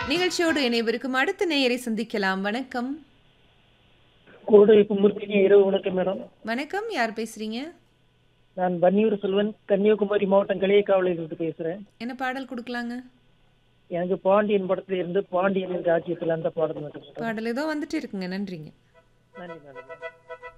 நிகழ்ச்சியோடு இணைவிருக்கும் அடுத்த நேயரை சந்திக்கலாம். வணக்கம். கோடை கும்புர்த்தினி இரவு வணக்கம் மேடம். வணக்கம். யார் பேசுறீங்க? நான் பன்னியூர் செல்வன், கன்னியாகுமரி மாவட்டம் களியக்காவிலிருந்து பேசுறேன். என்ன பாடல் கொடுக்கலாங்க? எனக்கு பாண்டியன் படத்துல இருந்து பாண்டியனின் ராஜ்யத்துல அந்த பாடல் மட்டும் மேடம். பாடல் ஏதோ வந்துட்டு இருக்குங்க. நன்றிங்க. நன்றி மேடம்.